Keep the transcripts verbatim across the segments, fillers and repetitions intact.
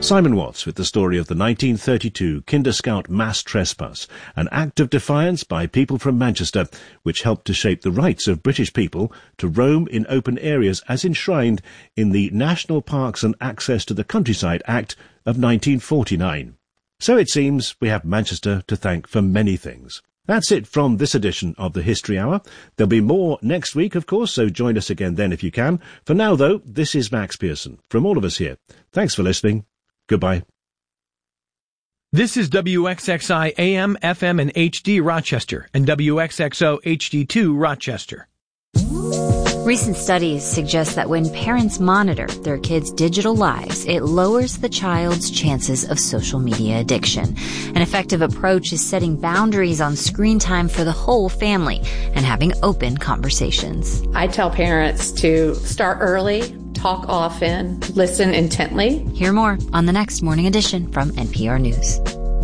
Simon Watts with the story of the nineteen thirty-two Kinder Scout mass trespass, an act of defiance by people from Manchester which helped to shape the rights of British people to roam in open areas as enshrined in the National Parks and Access to the Countryside Act of nineteen forty-nine. So it seems we have Manchester to thank for many things. That's it from this edition of the History Hour. There'll be more next week, of course, so join us again then if you can. For now, though, this is Max Pearson. From all of us here, thanks for listening. Goodbye. This is W X X I A M, F M, and H D Rochester, and W X X O H D two Rochester. Recent studies suggest that when parents monitor their kids' digital lives, it lowers the child's chances of social media addiction. An effective approach is setting boundaries on screen time for the whole family and having open conversations. I tell parents to start early, talk often, listen intently. Hear more on the next Morning Edition from N P R News.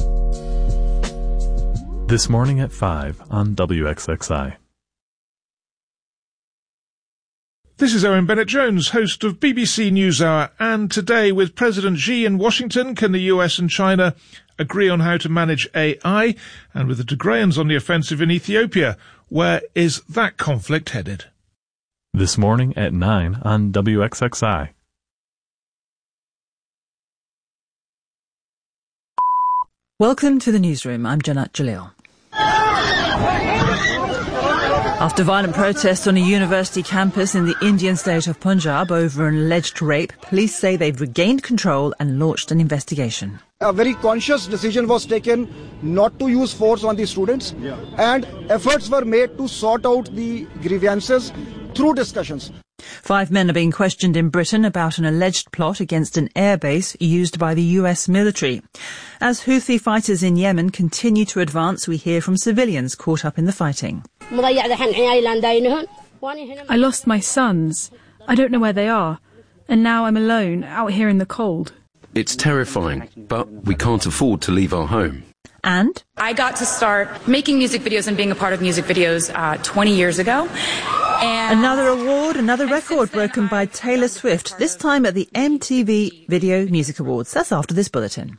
This morning at five on W X X I. This is Owen Bennett-Jones, host of B B C NewsHour, and today with President Xi in Washington, can the U S and China agree on how to manage A I? And with the Tigrayans on the offensive in Ethiopia, where is that conflict headed? This morning at nine on W X X I. Welcome to the newsroom. I'm Janat Jalil. After violent protests on a university campus in the Indian state of Punjab over an alleged rape, police say they've regained control and launched an investigation. A very conscious decision was taken not to use force on the students, yeah. and efforts were made to sort out the grievances through discussions. Five men are being questioned in Britain about an alleged plot against an airbase used by the U S military. As Houthi fighters in Yemen continue to advance, we hear from civilians caught up in the fighting. I lost my sons. I don't know where they are. And now I'm alone, out here in the cold. It's terrifying, but we can't afford to leave our home. And? I got to start making music videos and being a part of music videos uh, twenty years ago. And another award, another record broken by Taylor Swift, this time at the M T V Video Music Awards. That's after this bulletin.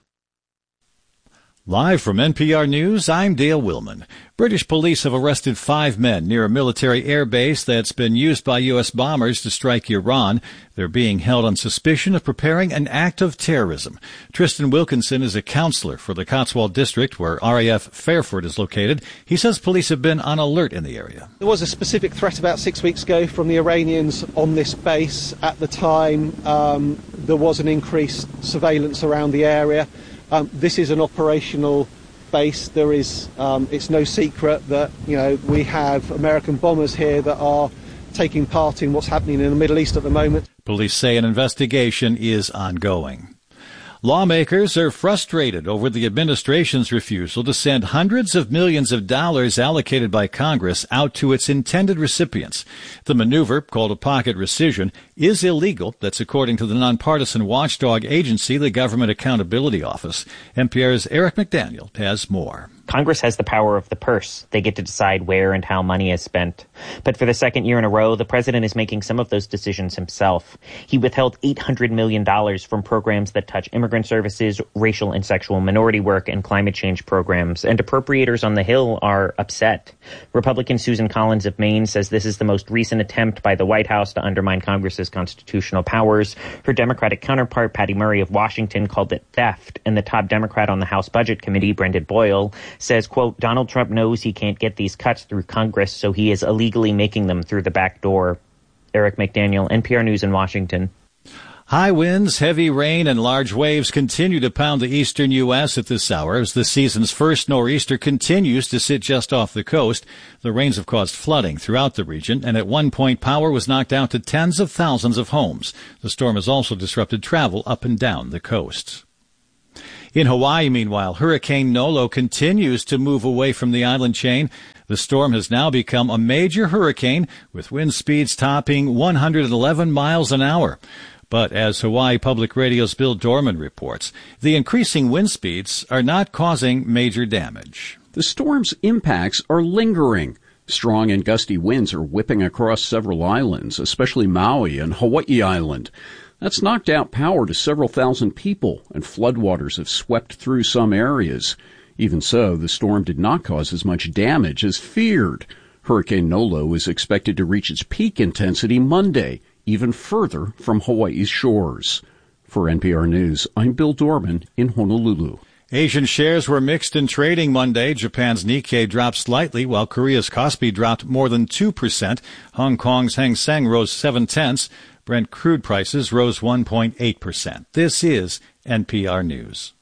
Live from N P R News, I'm Dale Willman. British police have arrested five men near a military airbase that's been used by U S bombers to strike Iran. They're being held on suspicion of preparing an act of terrorism. Tristan Wilkinson is a counselor for the Cotswold district where R A F Fairford is located. He says police have been on alert in the area. There was a specific threat about six weeks ago from the Iranians on this base. At the time, um, there was an increased surveillance around the area. Um, this is an operational base. There is, um, it's no secret that, you know, we have American bombers here that are taking part in what's happening in the Middle East at the moment. Police say an investigation is ongoing. Lawmakers are frustrated over the administration's refusal to send hundreds of millions of dollars allocated by Congress out to its intended recipients. The maneuver, called a pocket rescission, is illegal. That's according to the nonpartisan watchdog agency, the Government Accountability Office. N P R's Eric McDaniel has more. Congress has the power of the purse. They get to decide where and how money is spent. But for the second year in a row, the president is making some of those decisions himself. He withheld eight hundred million dollars from programs that touch immigrant services, racial and sexual minority work, and climate change programs. And appropriators on the Hill are upset. Republican Susan Collins of Maine says this is the most recent attempt by the White House to undermine Congress's constitutional powers. Her Democratic counterpart, Patty Murray of Washington, called it theft. And the top Democrat on the House Budget Committee, Brendan Boyle, says, quote, Donald Trump knows he can't get these cuts through Congress, so he is illegally making them through the back door. Eric McDaniel, N P R News in Washington. High winds, heavy rain, and large waves continue to pound the eastern U S at this hour as the season's first nor'easter continues to sit just off the coast. The rains have caused flooding throughout the region, and at one point power was knocked out to tens of thousands of homes. The storm has also disrupted travel up and down the coast. In Hawaii, meanwhile, Hurricane Nolo continues to move away from the island chain. The storm has now become a major hurricane with wind speeds topping one hundred eleven miles an hour. But as Hawaii Public Radio's Bill Dorman reports, the increasing wind speeds are not causing major damage. The storm's impacts are lingering. Strong and gusty winds are whipping across several islands, especially Maui and Hawaii Island. That's knocked out power to several thousand people, and floodwaters have swept through some areas. Even so, the storm did not cause as much damage as feared. Hurricane Nolo is expected to reach its peak intensity Monday, even further from Hawaii's shores. For N P R News, I'm Bill Dorman in Honolulu. Asian shares were mixed in trading Monday. Japan's Nikkei dropped slightly, while Korea's Kospi dropped more than two percent. Hong Kong's Hang Seng rose seven tenths. Brent crude prices rose one point eight percent. This is N P R News.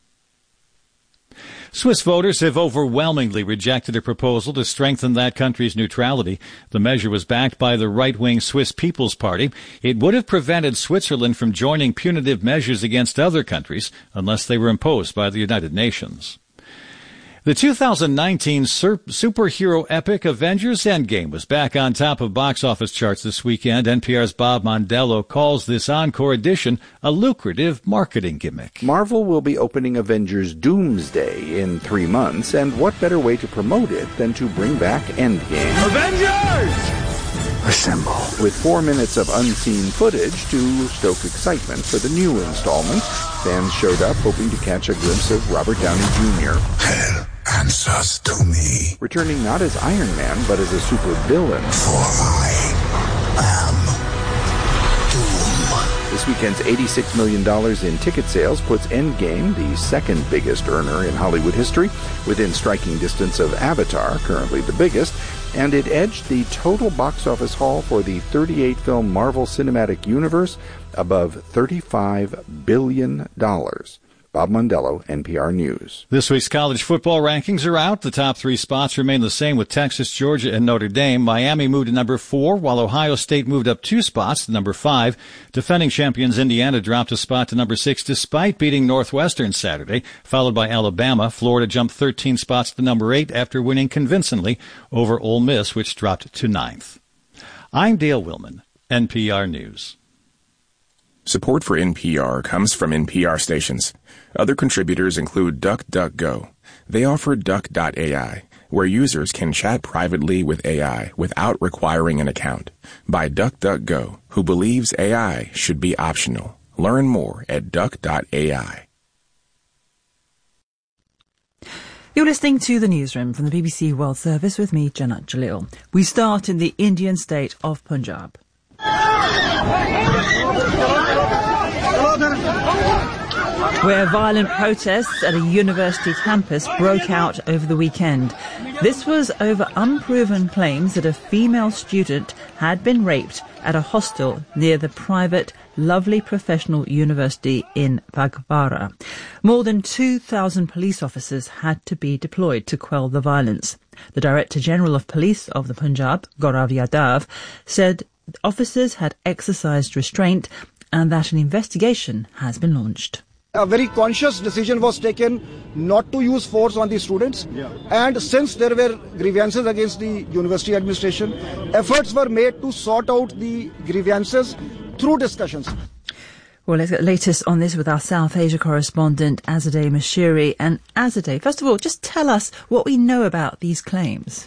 Swiss voters have overwhelmingly rejected a proposal to strengthen that country's neutrality. The measure was backed by the right-wing Swiss People's Party. It would have prevented Switzerland from joining punitive measures against other countries unless they were imposed by the United Nations. The two thousand nineteen sur- superhero epic Avengers Endgame was back on top of box office charts this weekend. N P R's Bob Mondello calls this encore edition a lucrative marketing gimmick. Marvel will be opening Avengers Doomsday in three months, and what better way to promote it than to bring back Endgame? Avengers! Assemble. With four minutes of unseen footage to stoke excitement for the new installment, fans showed up hoping to catch a glimpse of Robert Downey Junior Hell answers to me. Returning not as Iron Man, but as a super villain. For I am Doom. This weekend's eighty-six million dollars in ticket sales puts Endgame, the second biggest earner in Hollywood history, within striking distance of Avatar, currently the biggest, and it edged the total box office haul for the thirty-eight film Marvel Cinematic Universe above thirty-five billion dollars. Bob Mondello, N P R News. This week's college football rankings are out. The top three spots remain the same with Texas, Georgia, and Notre Dame. Miami moved to number four, while Ohio State moved up two spots to number five. Defending champions Indiana dropped a spot to number six despite beating Northwestern Saturday, followed by Alabama. Florida jumped thirteen spots to number eight after winning convincingly over Ole Miss, which dropped to ninth. I'm Dale Willman, N P R News. Support for N P R comes from N P R stations. Other contributors include DuckDuckGo. They offer Duck dot A I, where users can chat privately with A I without requiring an account. By DuckDuckGo, who believes A I should be optional. Learn more at Duck dot A I. You're listening to The Newsroom from the B B C World Service with me, Janat Jalil. We start in the Indian state of Punjab, where violent protests at a university campus broke out over the weekend. This was over unproven claims that a female student had been raped at a hostel near the private Lovely Professional University in Phagwara. More than two thousand police officers had to be deployed to quell the violence. The Director General of Police of the Punjab, Gaurav Yadav, said officers had exercised restraint and that an investigation has been launched. A very conscious decision was taken not to use force on the students. Yeah. And since there were grievances against the university administration, efforts were made to sort out the grievances through discussions. Well, let's get the latest on this with our South Asia correspondent, Azadeh Mashiri. And Azadeh, first of all, just tell us what we know about these claims.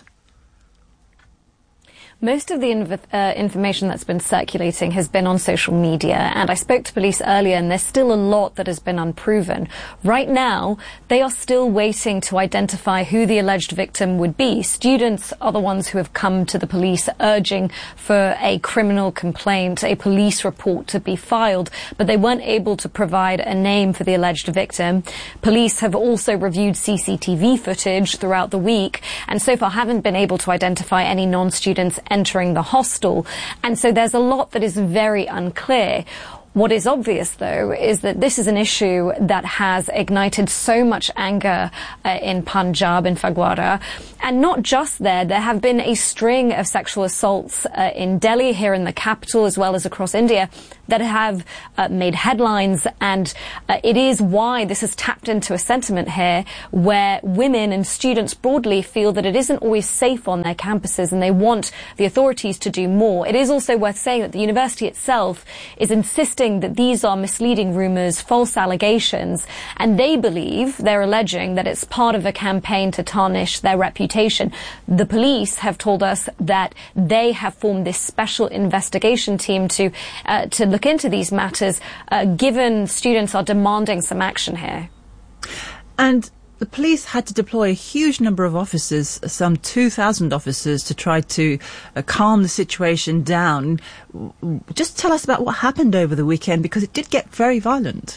Most of the inv- uh, information that's been circulating has been on social media, and I spoke to police earlier, and there's still a lot that has been unproven. Right now, they are still waiting to identify who the alleged victim would be. Students are the ones who have come to the police urging for a criminal complaint, a police report to be filed, but they weren't able to provide a name for the alleged victim. Police have also reviewed C C T V footage throughout the week, and so far haven't been able to identify any non-students entering the hostel. And so there's a lot that is very unclear. What is obvious, though, is that this is an issue that has ignited so much anger uh, in Punjab, in Phagwara. And not just there, there have been a string of sexual assaults uh, in Delhi, here in the capital, as well as across India, that have uh, made headlines. And uh, it is why this has tapped into a sentiment here where women and students broadly feel that it isn't always safe on their campuses and they want the authorities to do more. It is also worth saying that the university itself is insisting insisting that these are misleading rumors, false allegations, and they believe, they're alleging, that it's part of a campaign to tarnish their reputation. The police have told us that they have formed this special investigation team to uh, to look into these matters, uh, given students are demanding some action here. And the police had to deploy a huge number of officers, some two thousand officers, to try to uh, calm the situation down. Just tell us about what happened over the weekend, because it did get very violent.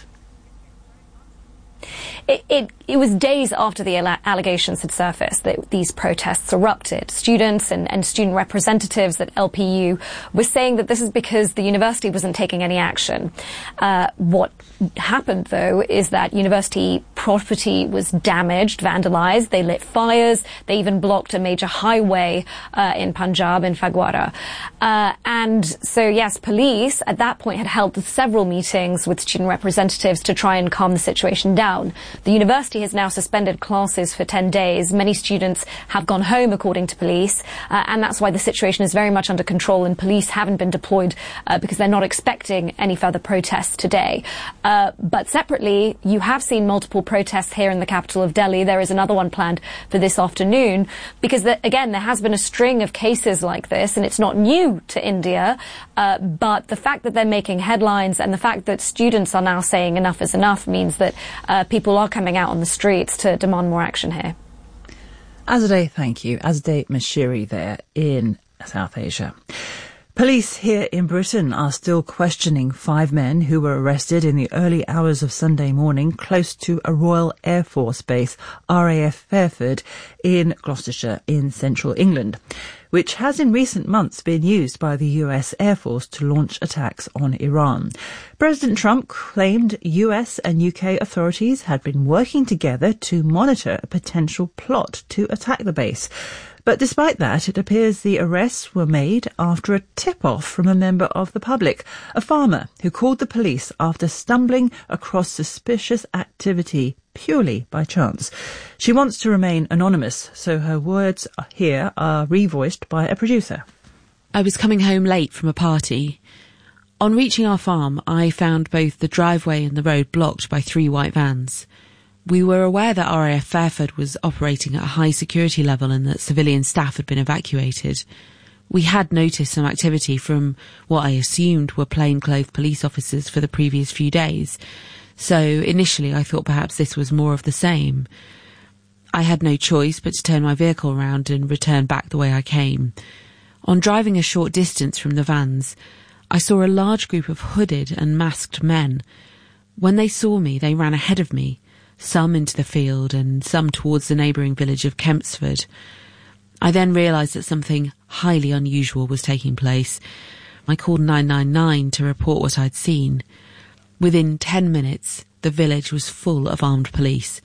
It, it, it was days after the allegations had surfaced that these protests erupted. Students and, and student representatives at L P U were saying that this is because the university wasn't taking any action. Uh, what happened, though, is that university property was damaged, vandalized. They lit fires. They even blocked a major highway uh, in Punjab, in Phagwara. Uh, and so, yes, police at that point had held several meetings with student representatives to try and calm the situation down. The university has now suspended classes for ten days. Many students have gone home, according to police, uh, and that's why the situation is very much under control, and police haven't been deployed uh, because they're not expecting any further protests today. Uh, but separately, you have seen multiple protests here in the capital of Delhi. There is another one planned for this afternoon because, the, again, there has been a string of cases like this, and it's not new to India, uh, but the fact that they're making headlines and the fact that students are now saying enough is enough means that uh, people are coming out on the streets to demand more action here. Azadeh, thank you. Azadeh Mashiri there in South Asia. Police here in Britain are still questioning five men who were arrested in the early hours of Sunday morning close to a Royal Air Force base, R A F Fairford, in Gloucestershire in central England, which has in recent months been used by the U S Air Force to launch attacks on Iran. President Trump claimed U S and U K authorities had been working together to monitor a potential plot to attack the base. But despite that, it appears the arrests were made after a tip-off from a member of the public, a farmer who called the police after stumbling across suspicious activity purely by chance. She wants to remain anonymous, so her words here are revoiced by a producer. I was coming home late from a party. On reaching our farm, I found both the driveway and the road blocked by three white vans. We were aware that R A F Fairford was operating at a high security level and that civilian staff had been evacuated. We had noticed some activity from what I assumed were plainclothes police officers for the previous few days, so initially I thought perhaps this was more of the same. I had no choice but to turn my vehicle around and return back the way I came. On driving a short distance from the vans, I saw a large group of hooded and masked men. When they saw me, they ran ahead of me, some into the field and some towards the neighbouring village of Kempsford. I then realised that something highly unusual was taking place. I called nine nine nine to report what I'd seen. Within ten minutes, the village was full of armed police.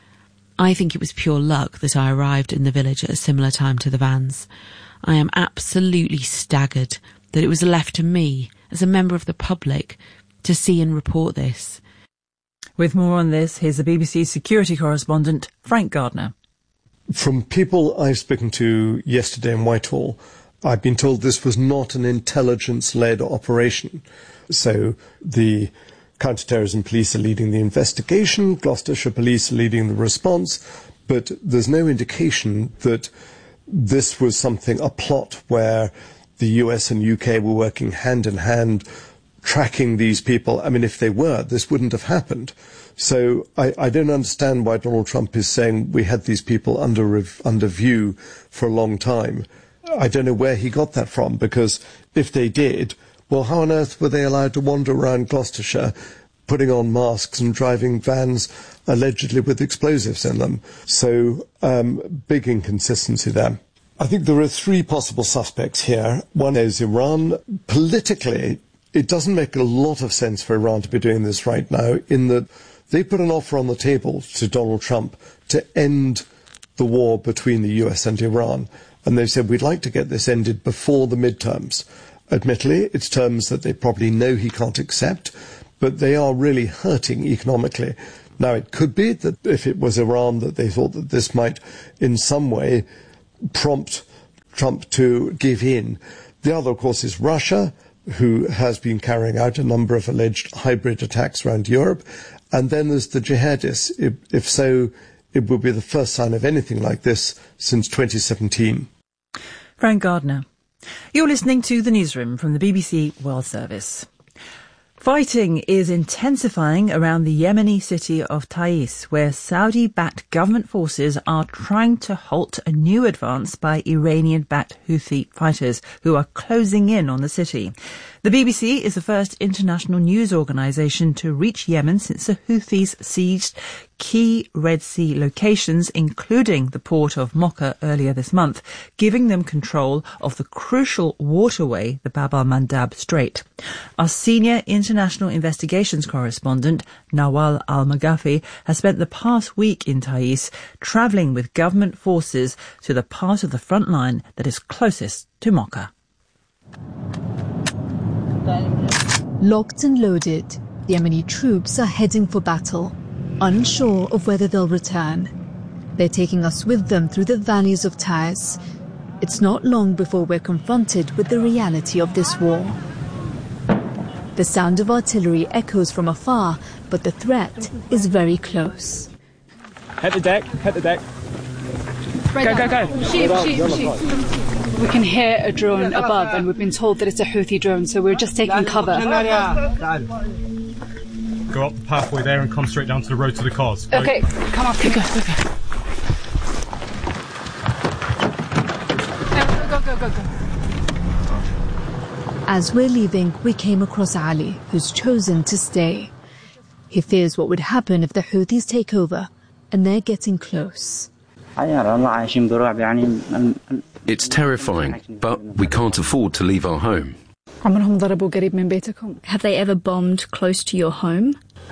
I think it was pure luck that I arrived in the village at a similar time to the vans. I am absolutely staggered that it was left to me, as a member of the public, to see and report this. With more on this, here's the B B C security correspondent, Frank Gardner. From people I've spoken to yesterday in Whitehall, I've been told this was not an intelligence-led operation. So the counter-terrorism police are leading the investigation, Gloucestershire police are leading the response, but there's no indication that this was something, a plot where the U S and U K were working hand in hand, tracking these people. I mean, if they were, this wouldn't have happened. So I, I don't understand why Donald Trump is saying we had these people under rev- under view for a long time. I don't know where he got that from, because if they did, well, how on earth were they allowed to wander around Gloucestershire putting on masks and driving vans allegedly with explosives in them? So um, big inconsistency there. I think there are three possible suspects here. One is Iran. Politically, it doesn't make a lot of sense for Iran to be doing this right now, in that they put an offer on the table to Donald Trump to end the war between the U S and Iran. And they said, we'd like to get this ended before the midterms. Admittedly, it's terms that they probably know he can't accept, but they are really hurting economically. Now, it could be that if it was Iran, that they thought that this might in some way prompt Trump to give in. The other, of course, is Russia. who has been carrying out a number of alleged hybrid attacks around Europe. And then there's the jihadists. If, if so, it will be the first sign of anything like this since twenty seventeen. Frank Gardner. You're listening to The Newsroom from the B B C World Service. Fighting is intensifying around the Yemeni city of Taiz, where Saudi-backed government forces are trying to halt a new advance by Iranian-backed Houthi fighters who are closing in on the city. The B B C is the first international news organisation to reach Yemen since the Houthis seized key Red Sea locations, including the port of Mocha earlier this month, giving them control of the crucial waterway, the Bab al-Mandab Strait. Our senior international investigations correspondent, Nawal al-Maghafi, has spent the past week in Taiz, travelling with government forces to the part of the front line that is closest to Mocha. Locked and loaded, Yemeni troops are heading for battle, unsure of whether they'll return. They're taking us with them through the valleys of Taiz. It's not long before we're confronted with the reality of this war. The sound of artillery echoes from afar, but the threat is very close. Hit the deck, hit the deck. Right go, down. go, go. Shoot, shoot, shoot. We can hear a drone above, and we've been told that it's a Houthi drone, so we're just taking cover. Go up the pathway there and come straight down to the road to the cars. Go. Okay, come up. Go, go, go. Go, go, go, go. As we're leaving, we came across Ali, who's chosen to stay. He fears what would happen if the Houthis take over, and they're getting close. It's terrifying, but we can't afford to leave our home. Have they ever bombed close to your home?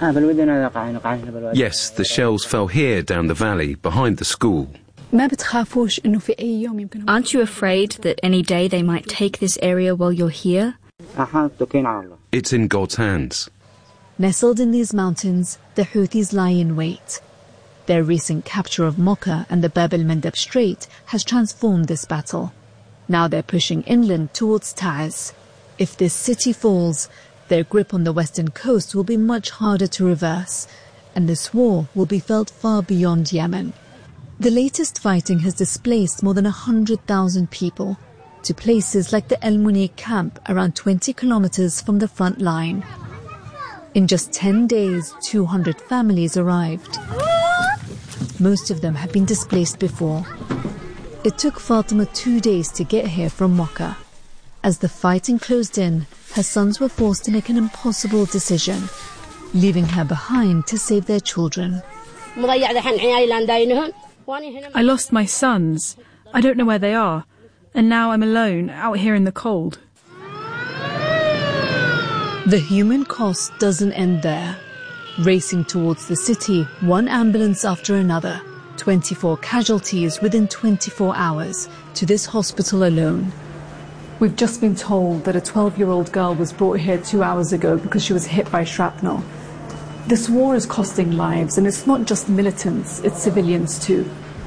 Yes, the shells fell here down the valley, behind the school. Aren't you afraid that any day they might take this area while you're here? It's in God's hands. Nestled in these mountains, the Houthis lie in wait. Their recent capture of Mocha and the Bab al-Mandab Strait has transformed this battle. Now they're pushing inland towards Taiz. If this city falls, their grip on the western coast will be much harder to reverse, and this war will be felt far beyond Yemen. The latest fighting has displaced more than one hundred thousand people to places like the El Munich camp around twenty kilometers from the front line. In just ten days, two hundred families arrived. Most of them had been displaced before. It took Fatima two days to get here from Mocha. As the fighting closed in, her sons were forced to make an impossible decision, leaving her behind to save their children. I lost my sons. I don't know where they are. And now I'm alone, out here in the cold. The human cost doesn't end there. Racing towards the city, one ambulance after another, twenty-four casualties within twenty-four hours, to this hospital alone. We've just been told that a twelve-year-old girl was brought here two hours ago because she was hit by shrapnel. This war is costing lives, and it's not just militants, it's civilians too.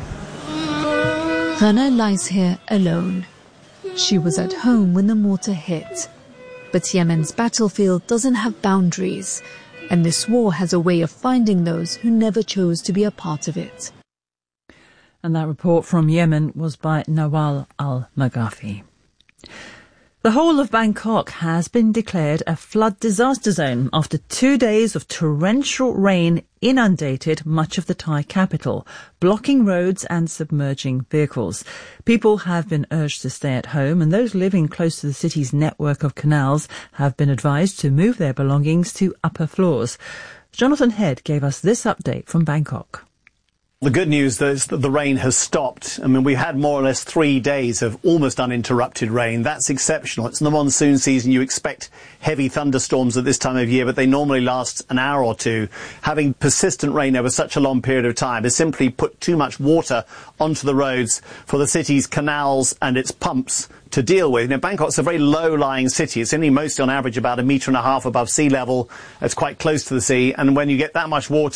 Rana lies here alone. She was at home when the mortar hit. But Yemen's battlefield doesn't have boundaries, and this war has a way of finding those who never chose to be a part of it. And that report from Yemen was by Nawal al-Maghafi. The whole of Bangkok has been declared a flood disaster zone after two days of torrential rain inundated much of the Thai capital, blocking roads and submerging vehicles. People have been urged to stay at home, and those living close to the city's network of canals have been advised to move their belongings to upper floors. Jonathan Head gave us this update from Bangkok. The good news is that the rain has stopped. I mean, we had more or less three days of almost uninterrupted rain. That's exceptional. It's in the monsoon season. You expect heavy thunderstorms at this time of year, but they normally last an hour or two. Having persistent rain over such a long period of time has simply put too much water onto the roads for the city's canals and its pumps to deal with. Now, Bangkok's a very low-lying city. It's only mostly on average about a metre and a half above sea level. It's quite close to the sea, and when you get that much water,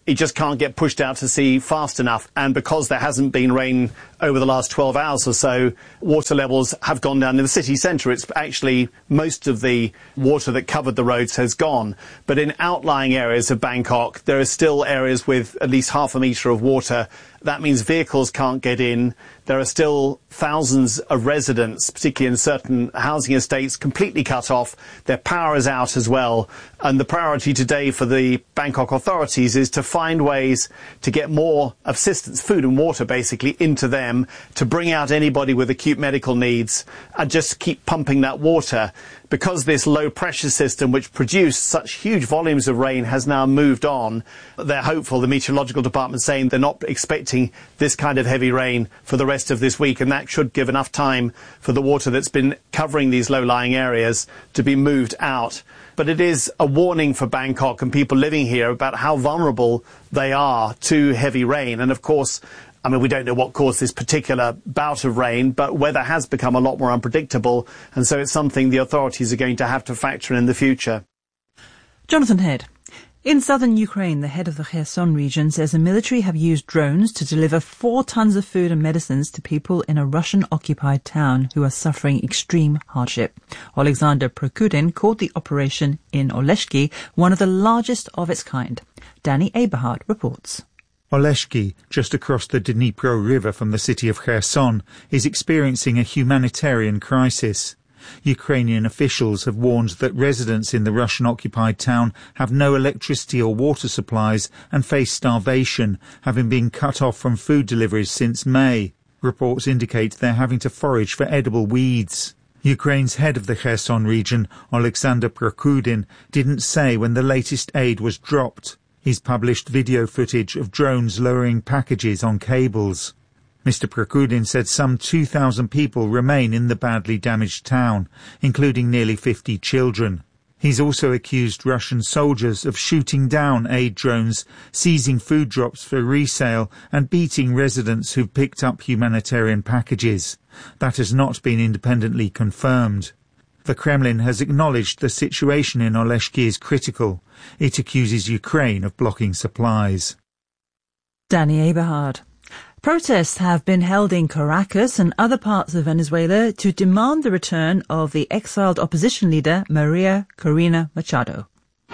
it just can't get pushed out to sea fast enough. And because there hasn't been rain over the last twelve hours or so, water levels have gone down in the city centre. It's actually most of the water that covered the roads has gone. But in outlying areas of Bangkok, there are still areas with at least half a metre of water. That means vehicles can't get in. There are still thousands of residents, particularly in certain housing estates, completely cut off. Their power is out as well. And the priority today for the Bangkok authorities is to find ways to get more assistance, food and water basically, into them, to bring out anybody with acute medical needs and just keep pumping that water. Because this low pressure system, which produced such huge volumes of rain, has now moved on, they're hopeful, the meteorological department saying they're not expecting this kind of heavy rain for the rest of this week, and that should give enough time for the water that's been covering these low-lying areas to be moved out. But it is a warning for Bangkok and people living here about how vulnerable they are to heavy rain. And of course, I mean, we don't know what caused this particular bout of rain, but weather has become a lot more unpredictable, and so it's something the authorities are going to have to factor in the future. Jonathan Head. In southern Ukraine, the head of the Kherson region says the military have used drones to deliver four tons of food and medicines to people in a Russian-occupied town who are suffering extreme hardship. Alexander Prokudin called the operation in Oleshki one of the largest of its kind. Danny Aberhard reports. Oleshki, just across the Dnipro River from the city of Kherson, is experiencing a humanitarian crisis. Ukrainian officials have warned that residents in the Russian-occupied town have no electricity or water supplies and face starvation, having been cut off from food deliveries since May. Reports indicate they're having to forage for edible weeds. Ukraine's head of the Kherson region, Alexander Prokudin, didn't say when the latest aid was dropped. He's published video footage of drones lowering packages on cables. Mister Prokudin said some two thousand people remain in the badly damaged town, including nearly fifty children. He's also accused Russian soldiers of shooting down aid drones, seizing food drops for resale and beating residents who've picked up humanitarian packages. That has not been independently confirmed. The Kremlin has acknowledged the situation in Oleshki is critical. It accuses Ukraine of blocking supplies. Danny Aberhard. Protests have been held in Caracas and other parts of Venezuela to demand the return of the exiled opposition leader Maria Corina Machado.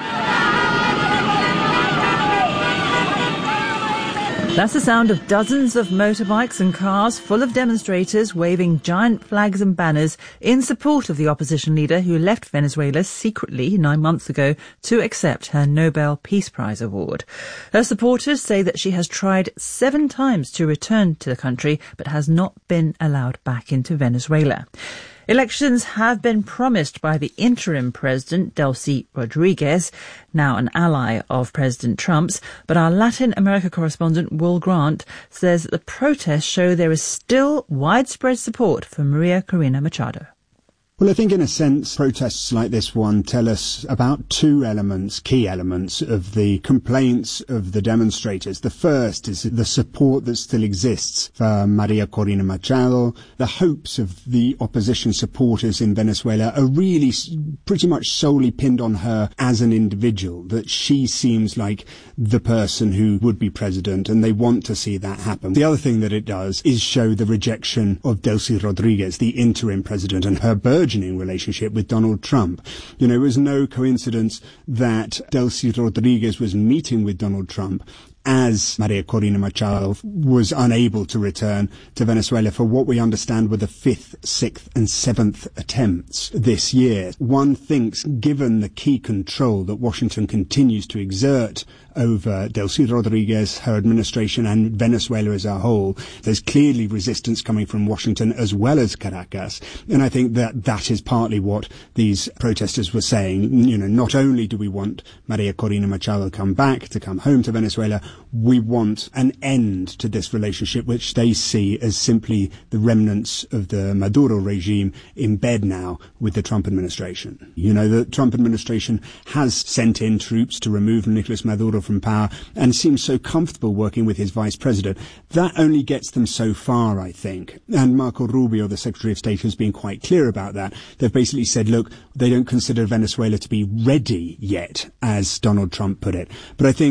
That's the sound of dozens of motorbikes and cars full of demonstrators waving giant flags and banners in support of the opposition leader who left Venezuela secretly nine months ago to accept her Nobel Peace Prize award. Her supporters say that she has tried seven times to return to the country but has not been allowed back into Venezuela. Elections have been promised by the interim president, Delcy Rodriguez, now an ally of President Trump's, but our Latin America correspondent, Will Grant, says that the protests show there is still widespread support for Maria Corina Machado. Well, I think in a sense, protests like this one tell us about two elements, key elements of the complaints of the demonstrators. The first is the support that still exists for Maria Corina Machado. The hopes of the opposition supporters in Venezuela are really pretty much solely pinned on her as an individual, that she seems like the person who would be president, and they want to see that happen. The other thing that it does is show the rejection of Delcy Rodriguez, the interim president, and her burgeoning relationship with Donald Trump. You know, it was no coincidence that Delcy Rodriguez was meeting with Donald Trump as Maria Corina Machado was unable to return to Venezuela for what we understand were the fifth, sixth and seventh attempts this year. One thinks, given the key control that Washington continues to exert over Delcy Rodriguez, her administration and Venezuela as a whole, there's clearly resistance coming from Washington as well as Caracas. And I think that that is partly what these protesters were saying. You know, not only do we want Maria Corina Machado to come back, to come home to Venezuela, we want an end to this relationship, which they see as simply the remnants of the Maduro regime in bed now with the Trump administration. You know, the Trump administration has sent in troops to remove Nicolas Maduro from power and seems so comfortable working with his vice president. That only gets them so far, I think. And Marco Rubio, the Secretary of State, has been quite clear about that. They've basically said, look, they don't consider Venezuela to be ready yet, as Donald Trump put it. But I think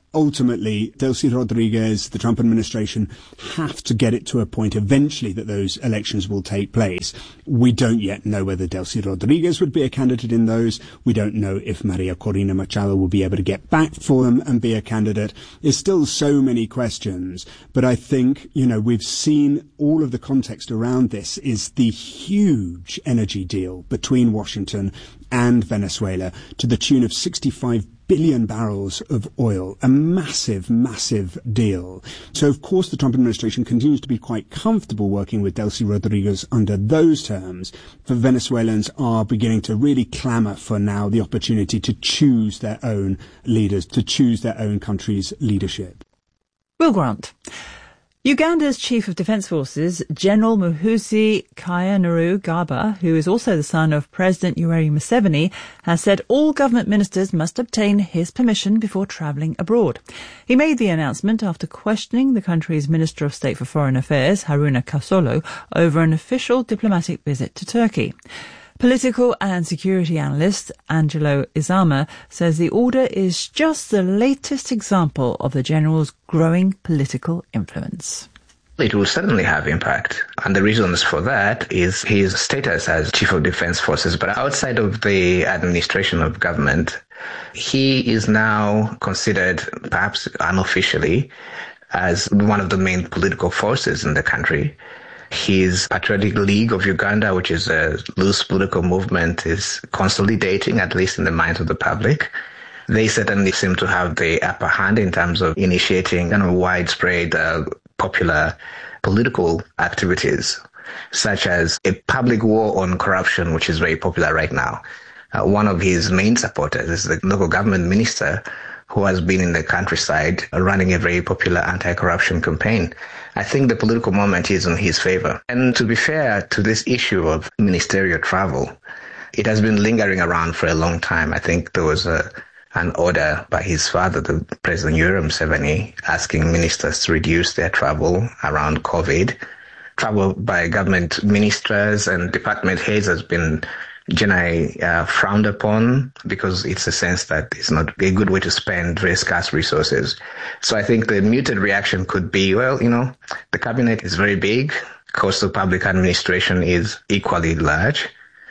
ultimately, Delcy Rodriguez, the Trump administration, have to get it to a point eventually that those elections will take place. We don't yet know whether Delcy Rodriguez would be a candidate in those. We don't know if Maria Corina Machado will be able to get back for them and be a candidate. There's still so many questions. But I think, you know, we've seen all of the context around this is the huge energy deal between Washington and Venezuela to the tune of sixty-five billion barrels of oil, a massive, massive deal. So, of course, the Trump administration continues to be quite comfortable working with Delcy Rodriguez under those terms. The Venezuelans are beginning to really clamour for now the opportunity to choose their own leaders, to choose their own country's leadership. Will Grant. Uganda's Chief of Defence Forces, General Muhoozi Kainerugaba, who is also the son of President Yoweri Museveni, has said all government ministers must obtain his permission before travelling abroad. He made the announcement after questioning the country's Minister of State for Foreign Affairs, Haruna Kasolo, over an official diplomatic visit to Turkey. Political and security analyst Angelo Izama says the order is just the latest example of the general's growing political influence. It will certainly have impact. And the reasons for that is his status as Chief of Defense Forces. But outside of the administration of government, he is now considered, perhaps unofficially, as one of the main political forces in the country. His Patriotic League of Uganda, which is a loose political movement, is consolidating, at least in the minds of the public. They certainly seem to have the upper hand in terms of initiating kind of widespread uh, popular political activities, such as a public war on corruption, which is very popular right now. Uh, one of his main supporters is the local government minister, who has been in the countryside running a very popular anti-corruption campaign. I think the political moment is in his favor. And to be fair to this issue of ministerial travel, it has been lingering around for a long time. I think there was a, an order by his father, the President Yoweri Museveni, asking ministers to reduce their travel around COVID. Travel by government ministers and department heads has been generally uh, frowned upon because it's a sense that it's not a good way to spend very scarce resources. So I think the muted reaction could be, well, you know, the cabinet is very big. Cost of public administration is equally large.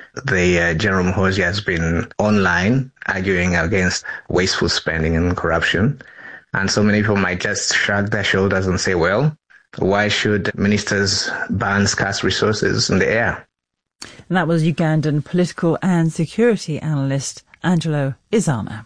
The uh, General Muhoozi has been online arguing against wasteful spending and corruption. And so many people might just shrug their shoulders and say, well, why should ministers burn scarce resources in the air? And that was Ugandan political and security analyst Angelo Izama.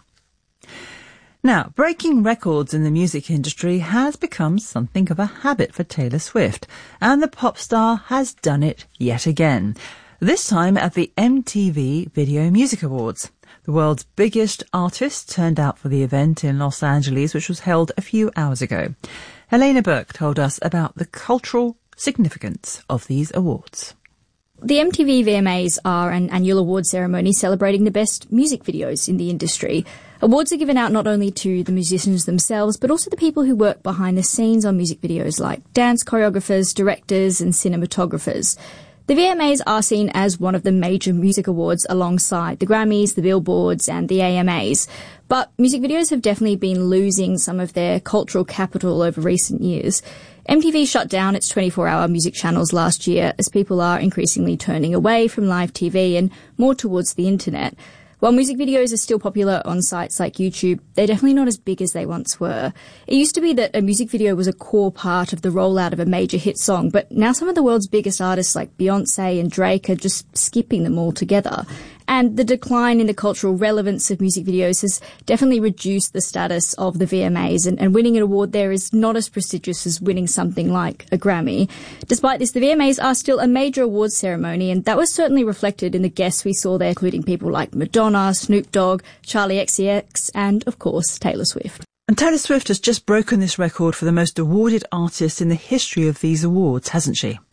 Now, breaking records in the music industry has become something of a habit for Taylor Swift, and the pop star has done it yet again, this time at the M T V Video Music Awards. The world's biggest artists turned out for the event in Los Angeles, which was held a few hours ago. Helena Burke told us about the cultural significance of these awards. The M T V V M As are an annual award ceremony celebrating the best music videos in the industry. Awards are given out not only to the musicians themselves, but also the people who work behind the scenes on music videos, like dance choreographers, directors, and cinematographers. The V M As are seen as one of the major music awards alongside the Grammys, the Billboards, and the A M As. But music videos have definitely been losing some of their cultural capital over recent years. M T V shut down its twenty-four hour music channels last year as people are increasingly turning away from live T V and more towards the internet. While music videos are still popular on sites like YouTube, they're definitely not as big as they once were. It used to be that a music video was a core part of the rollout of a major hit song, but now some of the world's biggest artists like Beyonce and Drake are just skipping them altogether. And the decline in the cultural relevance of music videos has definitely reduced the status of the V M As, and, and winning an award there is not as prestigious as winning something like a Grammy. Despite this, the V M As are still a major awards ceremony, and that was certainly reflected in the guests we saw there, including people like Madonna, Snoop Dogg, Charli X C X, and, of course, Taylor Swift. And Taylor Swift has just broken this record for the most awarded artist in the history of these awards, hasn't she?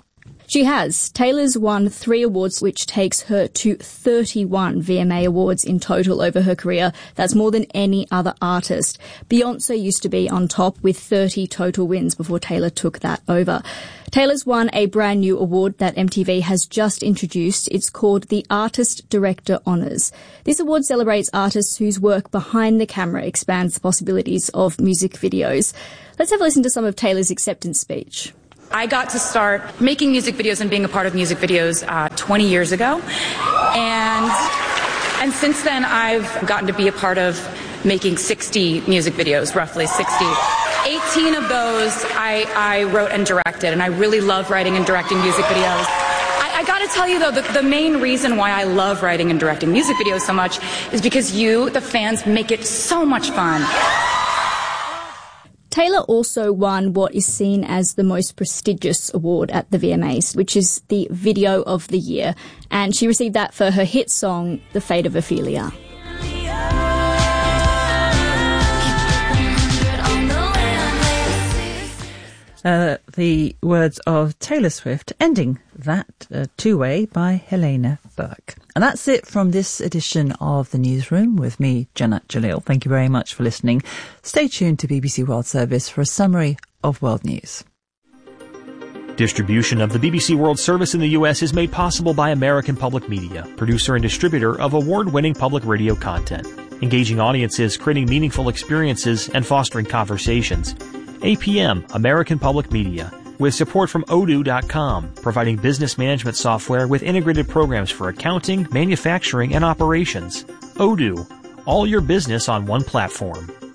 She has. Taylor's won three awards, which takes her to thirty-one V M A awards in total over her career. That's more than any other artist. Beyonce used to be on top with thirty total wins before Taylor took that over. Taylor's won a brand new award that M T V has just introduced. It's called the Artist Director Honours. This award celebrates artists whose work behind the camera expands the possibilities of music videos. Let's have a listen to some of Taylor's acceptance speech. I got to start making music videos and being a part of music videos uh, twenty years ago. And, and since then, I've gotten to be a part of making sixty music videos, roughly sixty. eighteen of those I, I wrote and directed, and I really love writing and directing music videos. I, I gotta tell you though, the, the main reason why I love writing and directing music videos so much is because you, the fans, make it so much fun. Taylor also won what is seen as the most prestigious award at the V M As, which is the Video of the Year, and she received that for her hit song, The Fate of Ophelia. Uh, the words of Taylor Swift, ending that uh, two-way by Helena Burke. And that's it from this edition of The Newsroom with me, Jannat Jalil. Thank you very much for listening. Stay tuned to B B C World Service for a summary of world news. Distribution of the B B C World Service in the U S is made possible by American Public Media, producer and distributor of award-winning public radio content, engaging audiences, creating meaningful experiences, and fostering conversations. A P M, American Public Media, with support from Odoo dot com, providing business management software with integrated programs for accounting, manufacturing, and operations. Odoo, all your business on one platform.